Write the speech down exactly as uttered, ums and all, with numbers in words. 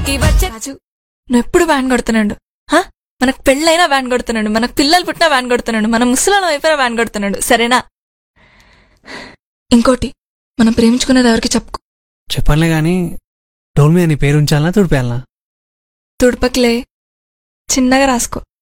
ఇంటికి వచ్చే రాజు నువ్వు ఎప్పుడు వ్యాన్ కొడుతున్నాడు. మనకు పెళ్ళైనా వ్యాన్ కొడుతున్నాడు, మనకు పిల్లలు పుట్టినా వ్యాన్ కొడుతున్నాడు, మన ముసలాళ్ళం అయిపోయినా వ్యాన్ కొడుతున్నాడు. సరేనా? ఇంకోటి, మనం ప్రేమించుకునేది ఎవరికి చెప్పుకో. చెప్పనులే గాని డోల్ మీద నీ పేరు ఉంచాలనా తుడిపేయాలనా? తుడపకిలే, చిన్నగా రాసుకో.